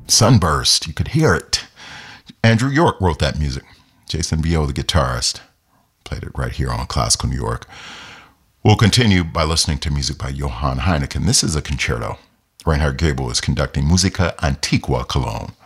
Sunburst, you could hear it. Andrew York wrote that music. Jason Vio, the guitarist, played it right here on Classical New York. We'll continue by listening to music by Johann Heineken. This is a concerto. Reinhard Gabel is conducting Musica Antiqua Cologne.